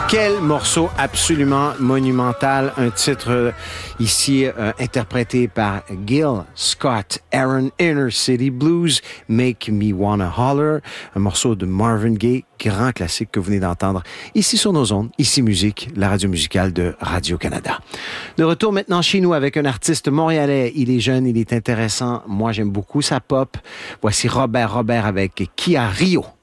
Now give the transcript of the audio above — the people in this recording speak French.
Quel morceau absolument monumental. Un titre ici interprété par Gil Scott-Heron, Inner City Blues, Make Me Wanna Holler. Un morceau de Marvin Gaye, grand classique que vous venez d'entendre ici sur nos ondes, ici Musique, la radio musicale de Radio-Canada. De retour maintenant chez nous avec un artiste montréalais. Il est jeune, il est intéressant. Moi, j'aime beaucoup sa pop. Voici Robert avec Kia Rio.